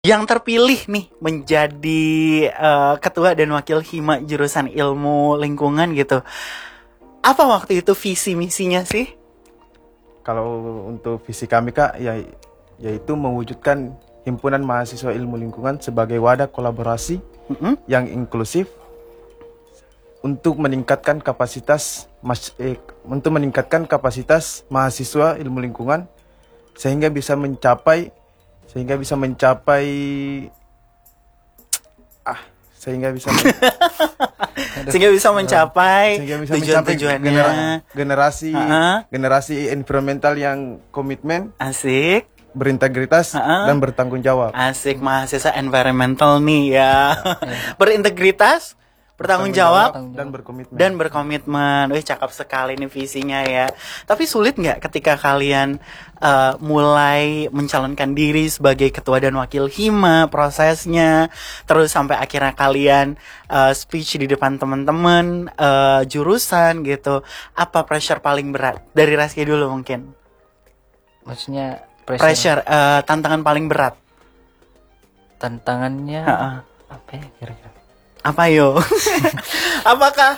Yang terpilih nih menjadi ketua dan wakil hima jurusan ilmu lingkungan gitu. Apa waktu itu visi misinya sih? Kalau untuk visi kami Kak, yaitu mewujudkan himpunan mahasiswa ilmu lingkungan sebagai wadah kolaborasi yang inklusif untuk meningkatkan kapasitas mahasiswa ilmu lingkungan sehingga bisa mencapai tujuannya. generasi environmental yang komitmen, Asik, berintegritas dan bertanggung jawab. Asik, mahasiswa environmental nih ya. Berintegritas, bertanggung jawab dan berkomitmen. Wih, cakep sekali nih visinya ya. Tapi sulit nggak ketika kalian mulai mencalonkan diri sebagai ketua dan wakil hima, prosesnya, terus sampai akhirnya kalian speech di depan teman-teman jurusan gitu. Apa pressure paling berat? Dari Reski dulu mungkin. Maksudnya Pressure tantangan paling berat. Tantangannya apa ya kira-kira? Apa yo? Apakah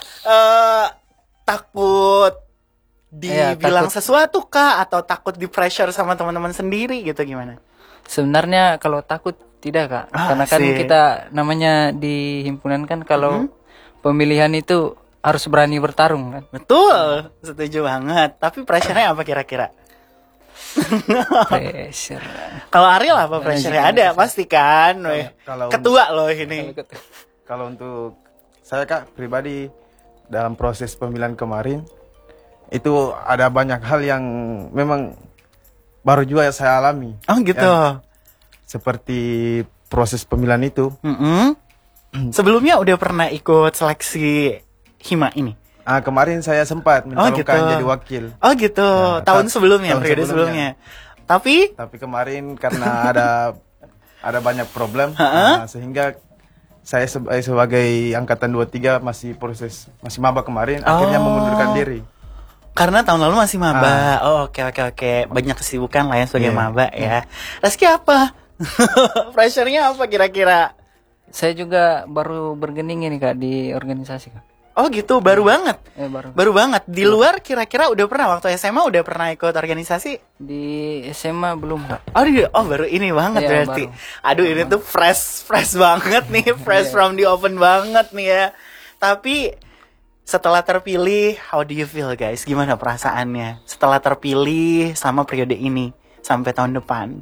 takut dibilang sesuatu kah, atau takut di pressure sama teman-teman sendiri gitu, gimana? Sebenarnya kalau takut tidak Kak, karena kan kita namanya di himpunan kan kalau pemilihan itu harus berani bertarung kan. Betul, setuju banget. Tapi pressure-nya apa kira-kira? Pressure. Kalau Ariel apa pressure-nya? Ada pasti kan. Ketua loh ini. Kalau untuk saya Kak pribadi, dalam proses pemilihan kemarin itu ada banyak hal yang memang baru juga saya alami. Oh gitu. Ya, seperti proses pemilihan itu. Sebelumnya udah pernah ikut seleksi hima ini? Kemarin saya sempat mencalonkan jadi wakil. Oh gitu. Ya, tahun sebelumnya, periode sebelumnya. Tapi kemarin karena ada banyak problem, sehingga saya sebagai angkatan 23 masih maba kemarin, akhirnya mengundurkan diri. Karena tahun lalu masih maba. Oke. Banyak kesibukan lah ya sebagai maba ya. Reski apa? Pressure-nya apa kira-kira? Saya juga baru bergening ini Kak di organisasi Kak. Oh gitu, baru banget. Baru banget. Di luar kira-kira udah pernah, waktu SMA udah pernah ikut organisasi? Di SMA belum Kak. Baru ini banget berarti. Baru. Aduh, ini tuh fresh banget nih, fresh from the oven banget nih ya. Tapi setelah terpilih, how do you feel guys? Gimana perasaannya setelah terpilih sama periode ini sampai tahun depan?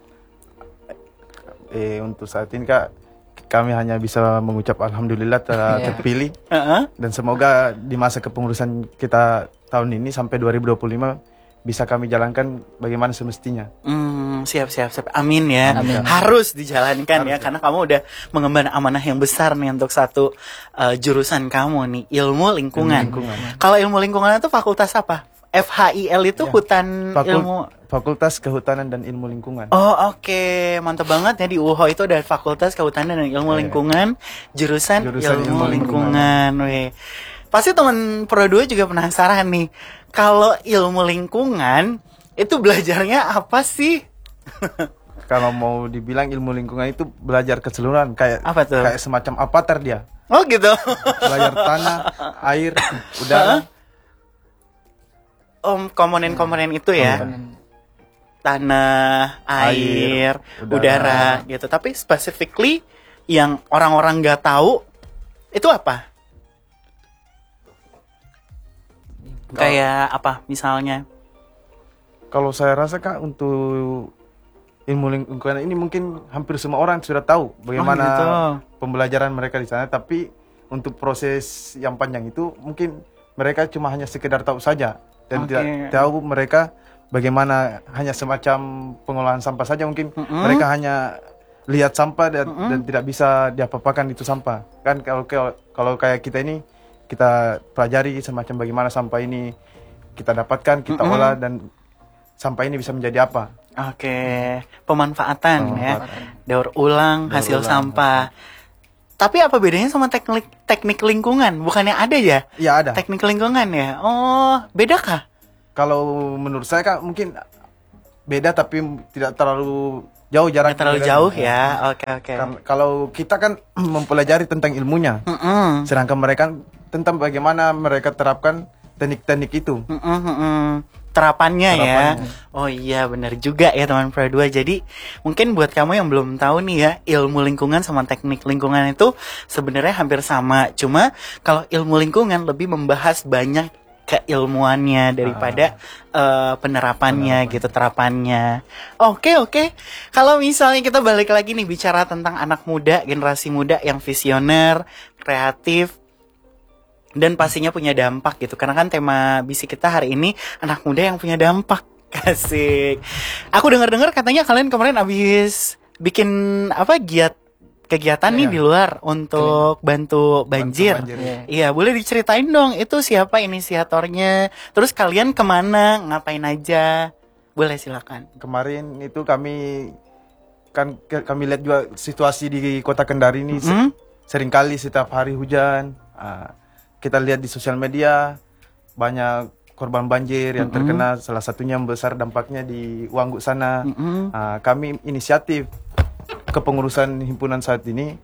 Untuk saat ini Kak, kami hanya bisa mengucap alhamdulillah telah terpilih. Dan semoga di masa kepengurusan kita tahun ini sampai 2025 bisa kami jalankan bagaimana semestinya. Siap. Amin ya. Amin. Harus dijalankan ya, karena kamu udah mengemban amanah yang besar nih untuk satu jurusan kamu nih, ilmu lingkungan. Kalau ilmu lingkungan itu fakultas apa? FHIL itu Fakultas Kehutanan dan Ilmu Lingkungan. Oke. Mantap banget ya, di UHO itu ada Fakultas Kehutanan dan Ilmu Lingkungan, jurusan ilmu lingkungan. Weh. Pasti teman Pro 2 juga penasaran nih, kalau ilmu lingkungan itu belajarnya apa sih? Kalau mau dibilang ilmu lingkungan itu belajar keseluruhan, kayak semacam avatar dia. Oh gitu. Belajar tanah, air, udara. Komponen-komponen itu ya. Tanah, air, udara gitu. Tapi specifically yang orang-orang nggak tahu itu apa? Kayak apa misalnya? Kalau saya rasa Kak, untuk ilmu lingkungan ini mungkin hampir semua orang sudah tahu bagaimana pembelajaran mereka di sana. Tapi untuk proses yang panjang itu mungkin mereka cuma hanya sekedar tahu saja. Dan tidak tahu mereka bagaimana, hanya semacam pengolahan sampah saja mungkin. Mereka hanya lihat sampah dan tidak bisa diapa-apakan itu sampah. Kan kalau kayak kita ini, kita pelajari semacam bagaimana sampah ini kita dapatkan, kita olah, dan sampah ini bisa menjadi apa. Pemanfaatan ya. Daur ulang hasil sampah. Tapi apa bedanya sama teknik lingkungan? Bukannya ada ya? Iya ada. Teknik lingkungan ya? Beda kah? Kalau menurut saya Kak mungkin beda, tapi tidak terlalu Jauh jarak. Nggak terlalu jauh ya. Oke. Kalau kita kan mempelajari tentang ilmunya, sedangkan mereka tentang bagaimana mereka terapkan teknik-teknik itu. Terapannya ya. Oh iya benar juga ya teman Pro 2. Jadi mungkin buat kamu yang belum tahu nih ya, ilmu lingkungan sama teknik lingkungan itu sebenarnya hampir sama. Cuma kalau ilmu lingkungan lebih membahas banyak keilmuannya daripada penerapannya gitu, terapannya. Oke. Kalau misalnya kita balik lagi nih bicara tentang anak muda, generasi muda yang visioner, kreatif, dan pastinya punya dampak gitu. Karena kan tema bisik kita hari ini anak muda yang punya dampak. Asik. Aku dengar-dengar katanya kalian kemarin abis bikin kegiatan nih di luar untuk bantu banjir. Iya, boleh diceritain dong itu siapa inisiatornya? Terus kalian kemana? Ngapain aja? Boleh silakan. Kemarin itu kami lihat juga situasi di Kota Kendari ini seringkali setiap hari hujan. Kita lihat di sosial media banyak korban banjir yang terkena, salah satunya yang besar dampaknya di Wanggu sana. Kami inisiatif kepengurusan himpunan saat ini,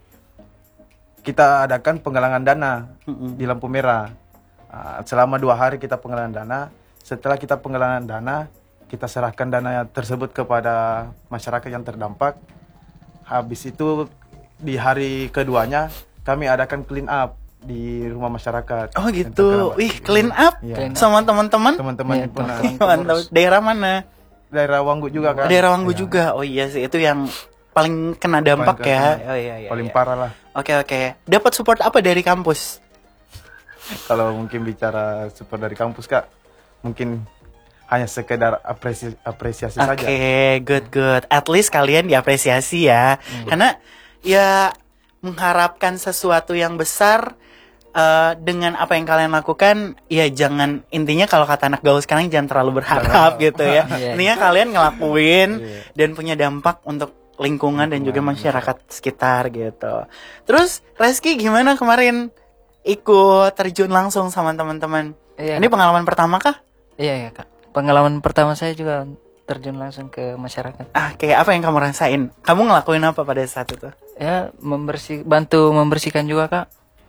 kita adakan penggalangan dana di lampu merah. Selama 2 hari kita penggalangan dana. Setelah kita penggalangan dana, kita serahkan dana tersebut kepada masyarakat yang terdampak. Habis itu di hari keduanya kami adakan clean up di rumah masyarakat. Oh gitu. Wih, clean up sama teman-teman. Teman-teman himpunan. Mantap. Daerah mana? Daerah Wanggu juga kan. Daerah Wanggu juga. Oh iya sih, itu yang paling kena dampak ya. Oh iya. Paling parah lah. Oke. Dapat support apa dari kampus? Kalau mungkin bicara support dari kampus Kak, mungkin hanya sekedar apresiasi saja. Oke, good. At least kalian diapresiasi ya. Karena ya mengharapkan sesuatu yang besar dengan apa yang kalian lakukan, ya jangan, intinya kalau kata anak gaul sekarang jangan terlalu berharap gitu ya. Intinya kalian ngelakuin dan punya dampak untuk lingkungan dan juga masyarakat sekitar gitu. Terus Reski gimana kemarin ikut terjun langsung sama teman-teman? Ini pengalaman pertama kah? Iya Kak. Pengalaman pertama saya juga terjun langsung ke masyarakat. Kayak apa yang kamu rasain? Kamu ngelakuin apa pada saat itu? Ya bantu membersihkan juga Kak.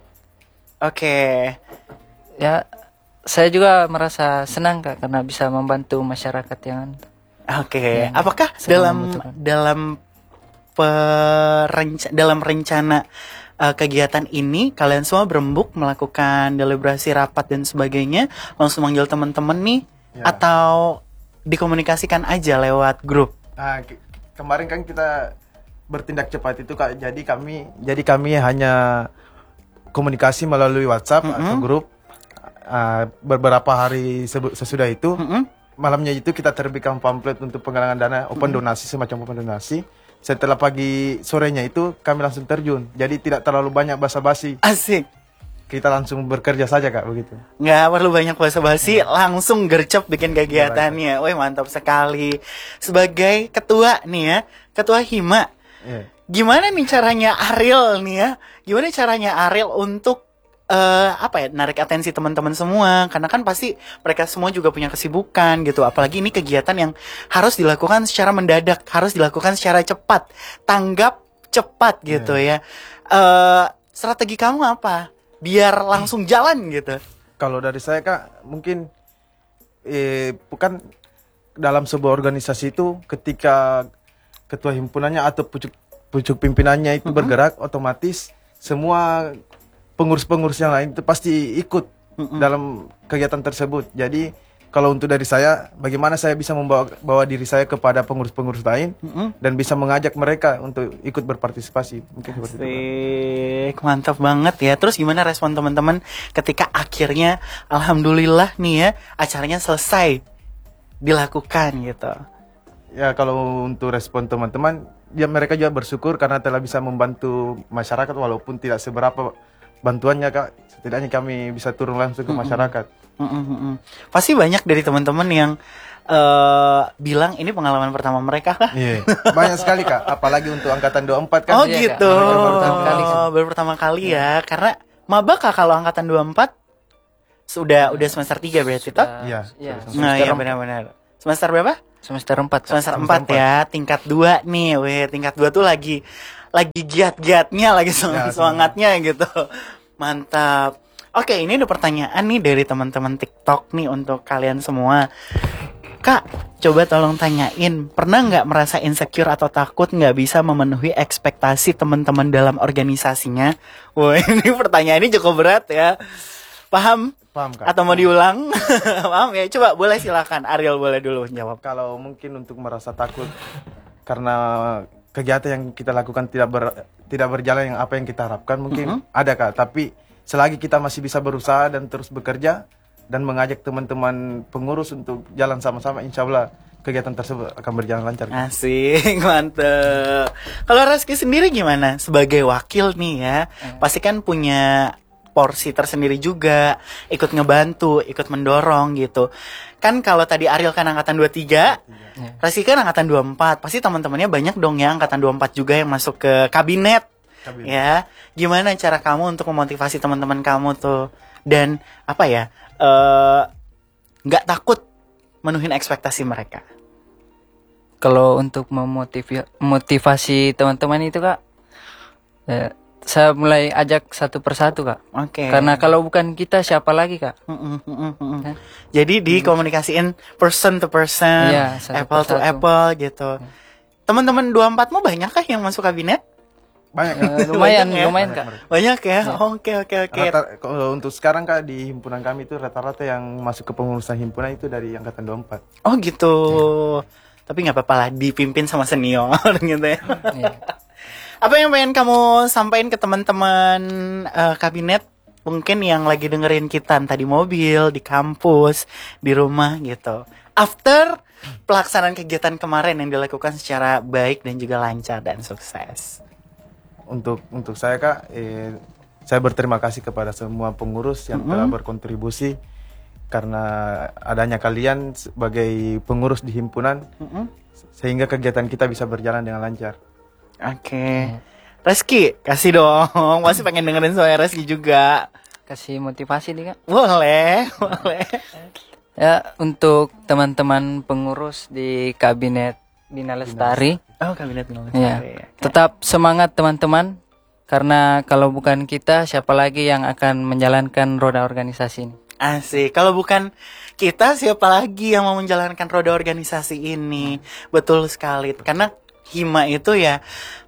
Oke. Ya saya juga merasa senang Kak karena bisa membantu masyarakat yang Apakah dalam rencana kegiatan ini kalian semua berembuk melakukan deliberasi rapat dan sebagainya, langsung manggil teman-teman nih atau dikomunikasikan aja lewat grup? Kemarin kan kita bertindak cepat itu Kak. Jadi kami hanya komunikasi melalui WhatsApp atau grup. Beberapa hari sesudah itu, malamnya itu kita terbitkan pamflet untuk penggalangan dana, semacam open donasi. Setelah sorenya itu kami langsung terjun. Jadi tidak terlalu banyak basa-basi. Asik. Kita langsung bekerja saja Kak, begitu. Nggak perlu banyak basa-basi, langsung gercep bikin kegiatannya. Wih, mantap sekali. Sebagai ketua nih ya, ketua Hima. Gimana nih caranya Ariel nih ya? Gimana caranya Ariel untuk narik atensi teman-teman semua? Karena kan pasti mereka semua juga punya kesibukan gitu. Apalagi ini kegiatan yang harus dilakukan secara mendadak, harus dilakukan secara cepat, tanggap cepat gitu ya. Strategi kamu apa? Biar langsung jalan gitu. Kalau dari saya Kak, mungkin bukan dalam sebuah organisasi itu ketika ketua himpunannya atau pucuk pimpinannya itu bergerak, otomatis semua pengurus-pengurus yang lain itu pasti ikut dalam kegiatan tersebut. Jadi kalau untuk dari saya, bagaimana saya bisa membawa diri saya kepada pengurus-pengurus lain dan bisa mengajak mereka untuk ikut berpartisipasi. Mungkin seperti itu. Mantap banget ya. Terus gimana respon teman-teman ketika akhirnya alhamdulillah nih ya acaranya selesai dilakukan gitu? Ya kalau untuk respon teman-teman, ya mereka juga bersyukur karena telah bisa membantu masyarakat walaupun tidak seberapa bantuannya Kak. Setidaknya kami bisa turun langsung ke masyarakat. Pasti banyak dari teman-teman yang bilang ini pengalaman pertama mereka kah? Iya. Banyak sekali Kak, apalagi untuk angkatan 24 kan. Oh gitu. Baru pertama kali ya. Karena maba Kak kalau angkatan 24 udah semester 3 berarti toh? Iya. Nah, iya benar-benar. Semester berapa? Semester 4. Semester 4 ya, tingkat 2 nih. Weh, tingkat 2 tuh lagi giat-giatnya, lagi semangatnya gitu. Mantap. Oke, ini ada pertanyaan nih dari teman-teman TikTok nih untuk kalian semua. Kak, coba tolong tanyain, pernah nggak merasa insecure atau takut nggak bisa memenuhi ekspektasi teman-teman dalam organisasinya? Wah, ini pertanyaannya cukup berat ya. Paham? Paham, Kak. Atau mau diulang? Paham ya? Coba boleh silakan. Ariel boleh dulu jawab. Kalau mungkin untuk merasa takut karena kegiatan yang kita lakukan tidak berjalan yang apa yang kita harapkan, mungkin ada, Kak. Tapi selagi kita masih bisa berusaha dan terus bekerja dan mengajak teman-teman pengurus untuk jalan sama-sama, insya Allah kegiatan tersebut akan berjalan lancar. Asik, mantep. Kalau Reski sendiri gimana? Sebagai wakil nih ya, pasti kan punya porsi tersendiri juga, ikut ngebantu, ikut mendorong gitu. Kan kalau tadi Ariel kan angkatan 23, Reski kan angkatan 24, pasti teman-temannya banyak dong ya angkatan 24 juga yang masuk ke kabinet. Ya, gimana cara kamu untuk memotivasi teman-teman kamu tuh? Dan apa ya, nggak takut menuhin ekspektasi mereka? Kalau untuk memotivasi teman-teman itu, Kak, saya mulai ajak satu persatu, Kak. Oke. Karena kalau bukan kita siapa lagi, Kak? Jadi dikomunikasiin person to person, Iya, apple to apple gitu. Teman-teman 24 mau banyak kah yang masuk kabinet? Banyak. Lumayan, Banyak ya? lumayan, Kak. Banyak ya? Oke. Kalau untuk sekarang, Kak, di himpunan kami itu rata-rata yang masuk ke pengurusan himpunan itu dari angkatan 24. Oh gitu. Tapi nggak apa-apa lah, dipimpin sama senior gitu ya. Apa yang pengen kamu sampaikan ke teman-teman kabinet mungkin yang lagi dengerin kita entah di mobil, di kampus, di rumah gitu. After pelaksanaan kegiatan kemarin yang dilakukan secara baik dan juga lancar dan sukses. Untuk saya, Kak, saya berterima kasih kepada semua pengurus yang telah berkontribusi, karena adanya kalian sebagai pengurus di himpunan sehingga kegiatan kita bisa berjalan dengan lancar. Oke. Reski, kasih dong. Masih pengen dengerin suara Reski juga. Kasih motivasi nih, Kak. Boleh. Ya, untuk teman-teman pengurus di kabinet Bina Lestari. Oh, kabinet Bina Ya, Lestari. Ya. tetap semangat teman-teman, karena kalau bukan kita siapa lagi yang akan menjalankan roda organisasi ini. Asik. Kalau bukan kita siapa lagi yang mau menjalankan roda organisasi ini? Betul sekali. Karena Hima itu ya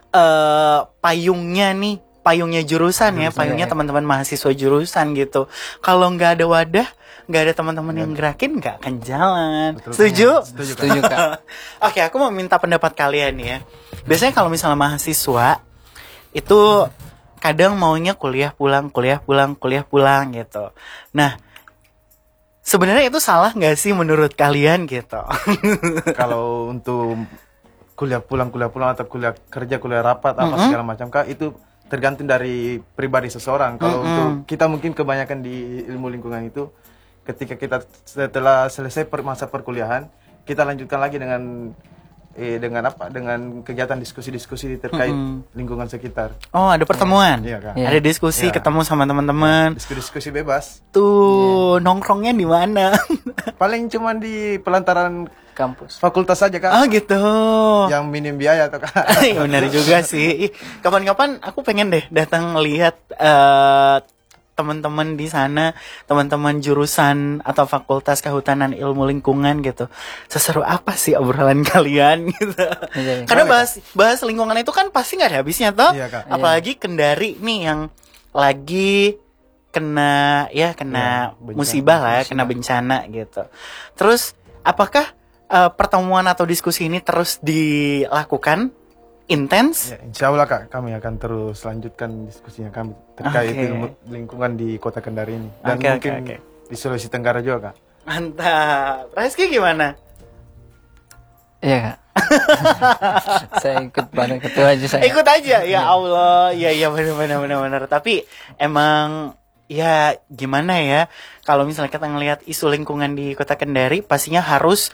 payungnya jurusan ya, payungnya teman-teman mahasiswa jurusan gitu. Kalau nggak ada wadah, nggak ada teman-teman yang gerakin, nggak akan jalan. Setuju? Setuju, Kak. Oke, aku mau minta pendapat kalian ya. Biasanya kalau misalnya mahasiswa itu kadang maunya kuliah pulang gitu. Nah, sebenarnya itu salah nggak sih menurut kalian gitu? Kalau untuk kuliah pulang atau kuliah kerja, kuliah rapat apa segala macam, Kak, itu tergantung dari pribadi seseorang. Kalau untuk kita mungkin kebanyakan di ilmu lingkungan itu, ketika kita setelah selesai masa perkuliahan, kita lanjutkan lagi dengan kegiatan diskusi-diskusi terkait lingkungan sekitar. Oh, ada pertemuan. Iya, Kak. Ada diskusi, ketemu sama teman-teman. Diskusi bebas. Tuh, nongkrongnya di mana? Paling cuma di pelantaran Kampus. fakultas saja, Kak. Oh, gitu. Yang minim biaya tuh, Kak. Benar juga sih. Kapan-kapan aku pengen deh datang lihat teman-teman di sana, teman-teman jurusan atau fakultas kehutanan ilmu lingkungan gitu. Seseru apa sih obrolan kalian gitu. Iya. Karena bahas lingkungan itu kan pasti nggak ada habisnya toh. Iya, Kak. Apalagi Kendari nih yang lagi kena bencana. musibah lah ya, kena bencana gitu. Terus apakah pertemuan atau diskusi ini terus dilakukan intens? Ya, insya Allah, Kak, kami akan terus lanjutkan diskusinya kami terkait ilmu lingkungan di Kota Kendari ini, dan mungkin di Sulawesi Tenggara juga, Kak. Mantap. Reski gimana? Iya, Kak. Saya ikut pada ketua aja saya. Ikut aja, ya Allah. Ya benar. Tapi emang ya gimana ya, kalau misalnya kita ngelihat isu lingkungan di Kota Kendari, pastinya harus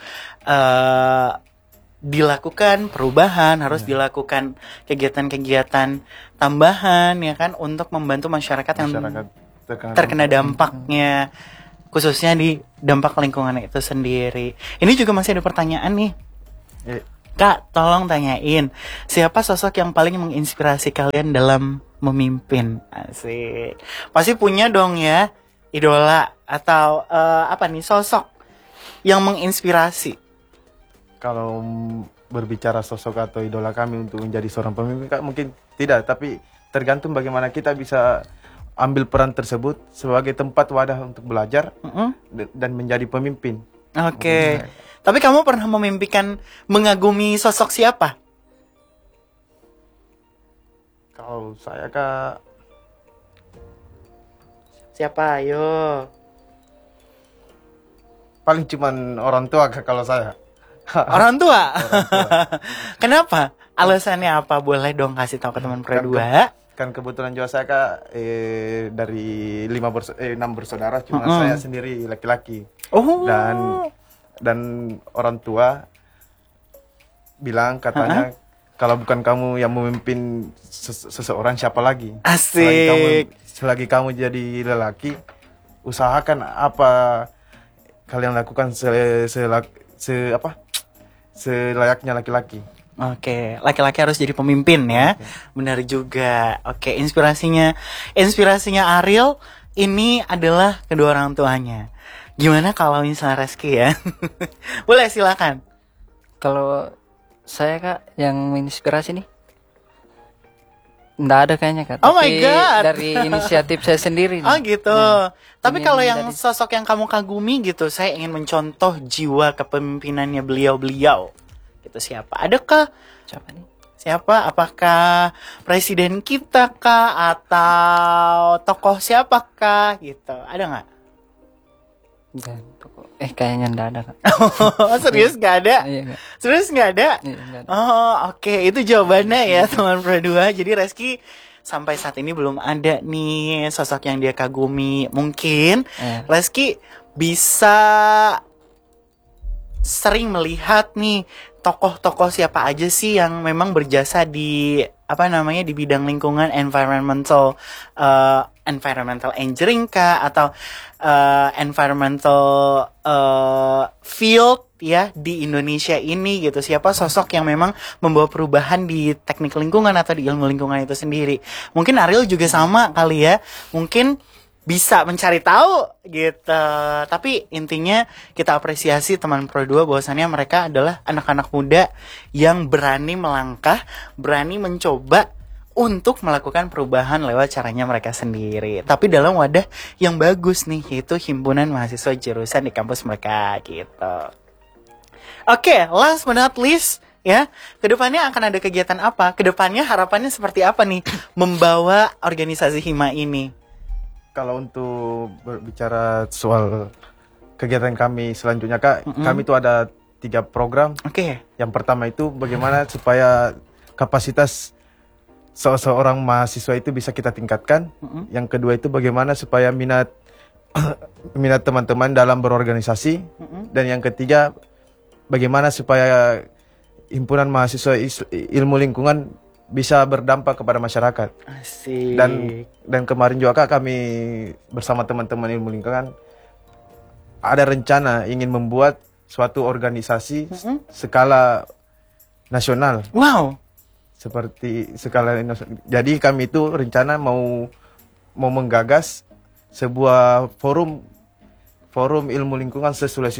dilakukan perubahan, harus dilakukan kegiatan-kegiatan tambahan ya kan, untuk membantu masyarakat yang terkena dampaknya, khususnya di dampak lingkungan itu sendiri. Ini juga masih ada pertanyaan nih Kak, tolong tanyain, siapa sosok yang paling menginspirasi kalian dalam memimpin? Asik. Pasti punya dong ya, idola atau apa nih, sosok yang menginspirasi. Kalau berbicara sosok atau idola kami untuk menjadi seorang pemimpin, Kak, mungkin tidak, tapi tergantung bagaimana kita bisa ambil peran tersebut sebagai tempat wadah untuk belajar dan menjadi pemimpin. Oke. Tapi kamu pernah memimpikan, mengagumi sosok siapa? Kalau saya, Kak, Siapa? Ayo. paling cuman orang tua, Kak, kalau saya. Orang tua. Kenapa? Alasannya apa? Boleh dong kasih tahu ke teman berdua. Kan kebetulan juga saya, Kak, dari 6 bersaudara, cuma saya sendiri laki-laki. Oh. Dan orang tua bilang, katanya, kalau bukan kamu yang memimpin seseorang, siapa lagi? Asik. Selagi kamu jadi lelaki, usahakan apa kalian lakukan selayaknya laki-laki. Oke, laki-laki harus jadi pemimpin ya. Benar juga. Oke, inspirasinya Ariel ini adalah kedua orang tuanya. Gimana kalau misalnya Reski ya? Boleh, silakan. Kalau saya, Kak, yang menginspirasi nih, nggak ada kayaknya, Kak. Oh my Tapi God. dari inisiatif saya sendiri nih. Oh gitu. Ya. Tapi Ingin kalau yang menjadi- sosok yang kamu kagumi gitu, saya ingin mencontoh jiwa kepemimpinannya beliau-beliau. Gitu, siapa? Adakah? Siapa nih? Siapa? Apakah presiden kita kah? Atau tokoh siapakah? Gitu. Ada nggak? Dan kayaknya nggak ada, Kak. Oh, serius nggak ada? Iya, Kak. Serius nggak ada? Iya, nggak ada. Oh, oke. Itu jawabannya ya, teman berdua. Jadi Reski sampai saat ini belum ada nih sosok yang dia kagumi. Mungkin Reski bisa sering melihat nih tokoh-tokoh siapa aja sih yang memang berjasa di di bidang lingkungan, environmental engineering kah, atau environmental field ya di Indonesia ini gitu. Siapa sosok yang memang membawa perubahan di teknik lingkungan atau di ilmu lingkungan itu sendiri. Mungkin Ariel juga sama kali ya. Mungkin bisa mencari tahu gitu. Tapi intinya kita apresiasi teman Pro 2 bahwasannya mereka adalah anak-anak muda yang berani melangkah, berani mencoba untuk melakukan perubahan lewat caranya mereka sendiri. Tapi dalam wadah yang bagus nih, yaitu himpunan mahasiswa jurusan di kampus mereka gitu. Oke, last but not least ya, kedepannya akan ada kegiatan apa? Kedepannya harapannya seperti apa nih membawa organisasi Hima ini? Kalau untuk berbicara soal kegiatan kami selanjutnya, Kak, kami itu ada 3 program. Oke. Yang pertama itu bagaimana supaya kapasitas seorang mahasiswa itu bisa kita tingkatkan. Yang kedua itu bagaimana supaya minat teman-teman dalam berorganisasi. Dan yang ketiga, bagaimana supaya himpunan mahasiswa ilmu lingkungan bisa berdampak kepada masyarakat. Asik. Dan kemarin juga, Kak, kami bersama teman-teman ilmu lingkungan ada rencana ingin membuat suatu organisasi skala nasional. Wow. Seperti skala nasional. Jadi kami itu rencana mau menggagas sebuah forum ilmu lingkungan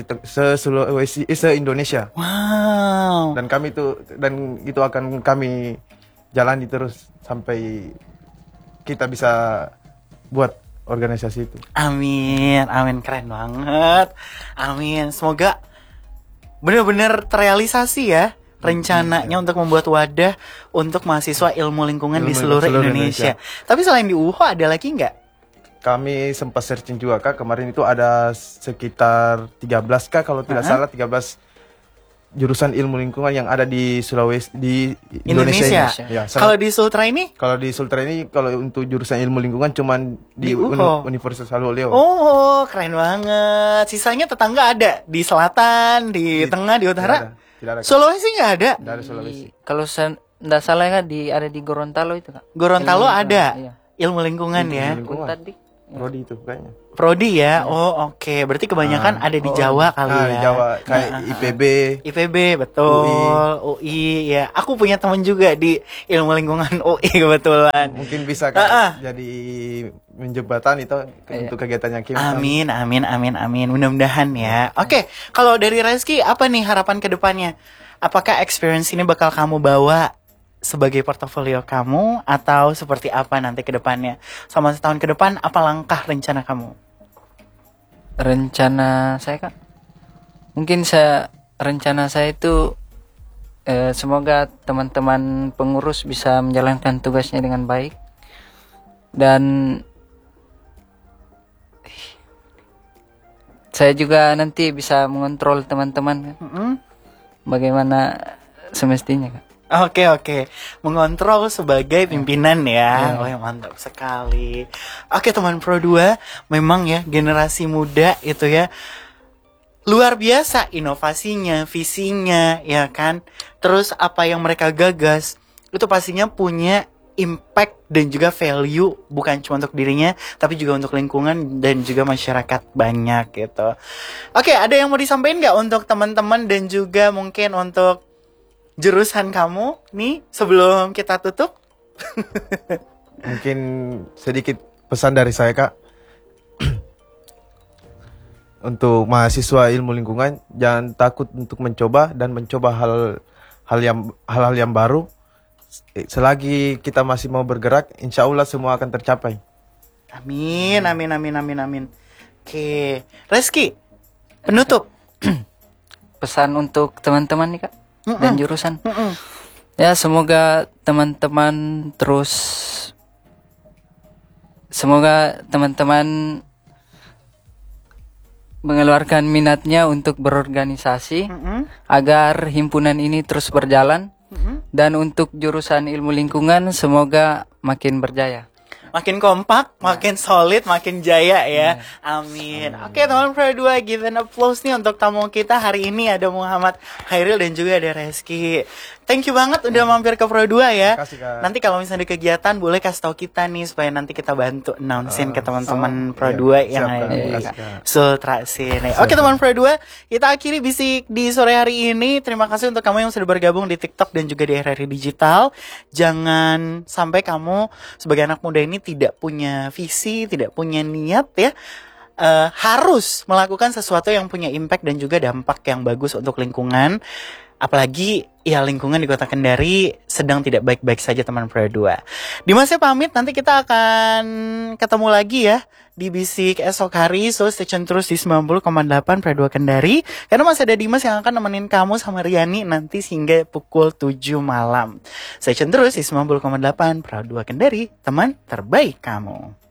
se-Indonesia. Wow. Dan itu akan kami jalani terus sampai kita bisa buat organisasi itu. Amin, amin, keren banget. Amin, semoga benar-benar terrealisasi ya rencananya untuk membuat wadah untuk mahasiswa ilmu lingkungan di seluruh Indonesia. Tapi selain di UHO ada lagi nggak? Kami sempat searching juga, Kak. Kemarin itu ada sekitar 13, Kak, kalau tidak salah 13 jurusan ilmu lingkungan yang ada di Sulawesi, di Indonesia. Ya, kalau di Sultra ini? Kalau di Sultra ini, kalau untuk jurusan ilmu lingkungan cuman di Universitas Haloleo. Oh, keren banget. Sisanya tetangga ada di selatan, di tengah, di utara. Tidak ada. Sulawesi nggak ada. Tidak ada Sulawesi. Kalau nggak salah, Kak, ada di Gorontalo itu, Kak. Gorontalo Ilmu ada. iya. Ilmu lingkungan ya. Lingkungan. Tadi Prodi itu kayaknya. Prodi ya. Oh, oke. Berarti kebanyakan ada di Jawa kali ya. Di Jawa kayak IPB betul. UI ya. Aku punya teman juga di ilmu lingkungan UI kebetulan. Mungkin bisa kan jadi menjembatan itu untuk kegiatannya Kim. Amin. Mudah-mudahan ya. Oke, kalau dari Reski apa nih harapan ke depannya? Apakah experience ini bakal kamu bawa sebagai portofolio kamu atau seperti apa nanti ke depannya? Selama setahun ke depan apa langkah rencana kamu? Rencana saya Kak, mungkin rencana saya itu semoga teman-teman pengurus bisa menjalankan tugasnya dengan baik, dan saya juga nanti bisa mengontrol teman-teman bagaimana semestinya Kak. Oke. Mengontrol sebagai pimpinan ya. Oh, mantap sekali. Oke, teman Pro 2, memang ya generasi muda itu ya luar biasa inovasinya, visinya ya kan. Terus apa yang mereka gagas itu pastinya punya impact dan juga value bukan cuma untuk dirinya tapi juga untuk lingkungan dan juga masyarakat banyak gitu. Oke, ada yang mau disampaikan nggak untuk teman-teman dan juga mungkin untuk jurusan kamu nih sebelum kita tutup? Mungkin sedikit pesan dari saya Kak. Untuk mahasiswa ilmu lingkungan, jangan takut untuk mencoba dan mencoba hal-hal yang baru. Selagi kita masih mau bergerak, insya Allah semua akan tercapai. Amin. Oke, Reski, penutup. Pesan untuk teman-teman nih Kak dan jurusan. Ya, semoga teman-teman mengeluarkan minatnya untuk berorganisasi agar himpunan ini terus berjalan, dan untuk jurusan ilmu lingkungan semoga makin berjaya. Makin kompak, makin solid, makin jaya ya. Amin. Oke, teman Pro 2, give an applause nih untuk tamu kita hari ini. Ada Muhammad Khairil dan juga ada Reski. Thank you banget udah mampir ke Pro 2 ya. Kasih, nanti kalau misalnya ada kegiatan boleh kasih tahu kita nih supaya nanti kita bantu announce-in ke teman-teman Pro 2 yang ada di Sultra sini. Oke, teman Pro 2, kita akhiri bisik di sore hari ini. Terima kasih untuk kamu yang sudah bergabung di TikTok dan juga di RRI Digital. Jangan sampai kamu sebagai anak muda ini tidak punya visi, tidak punya niat ya. Harus melakukan sesuatu yang punya impact dan juga dampak yang bagus untuk lingkungan. Apalagi ya lingkungan di Kota Kendari sedang tidak baik-baik saja teman Pro 2. Dimas pamit, nanti kita akan ketemu lagi ya di Bisik esok hari. So stay tune terus di 90,8 Pro 2 Kendari. Karena masih ada Dimas yang akan nemenin kamu sama Riani nanti hingga pukul 7 malam. Stay tune terus di 90,8 Pro 2 Kendari, teman terbaik kamu.